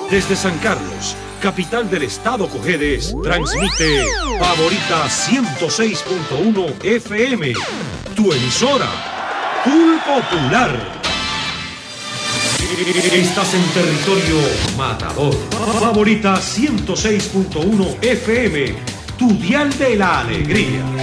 Desde San Carlos, capital del estado Cojedes, transmite Favorita 106.1 FM, tu emisora, Full Popular. Estás en territorio matador. Favorita 106.1 FM, tu dial de la alegría.